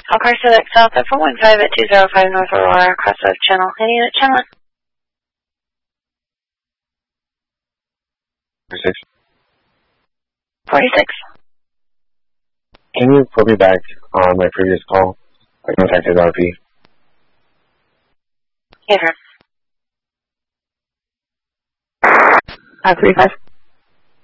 All car select south at 415 at 205 North Aurora, crossover channel. Any unit channel? 46. 46. Can you put me back on my previous call? I contacted RP. Yes, sir. 535.